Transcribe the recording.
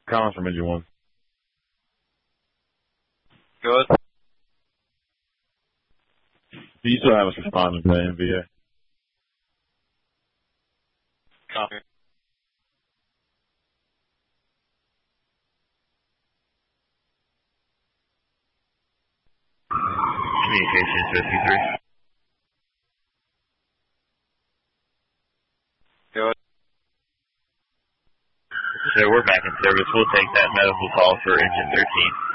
Collins from Engine 1. Good. Do you still have us responding to the NVA? Copy. Communications 53. Good. So we're back in service. We'll take that medical call for engine 13.